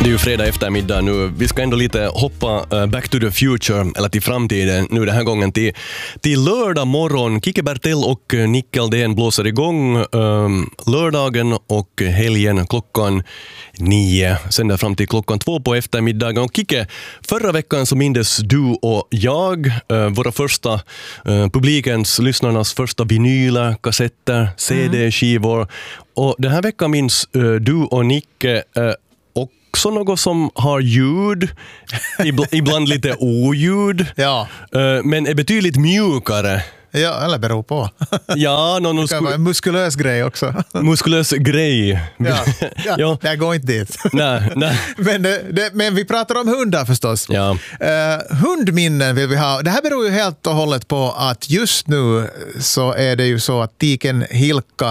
Det är ju fredag eftermiddag nu. Vi ska ändå lite hoppa back to the future, eller till framtiden nu den här gången till lördag morgon. Kike Bertell och Nick Aldén blåser igång lördagen och helgen klockan 9. Sen där fram till klockan 2 på eftermiddagen. Och Kike, förra veckan så mindes du och jag våra första publikens, lyssnarnas första vinyler, kassetter, CD-skivor. Och den här veckan minns du och Nick också något som har ljud, ibland lite oljud, Ja. Men är betydligt mjukare. Ja, eller beror på. Ja, det kan vara en muskulös grej också. Muskulös grej. Ja. Jag går inte dit. Nej. Men vi pratar om hundar förstås. Ja. Hundminnen vill vi ha. Det här beror ju helt och hållet på att just nu så är det ju så att tiken Hilka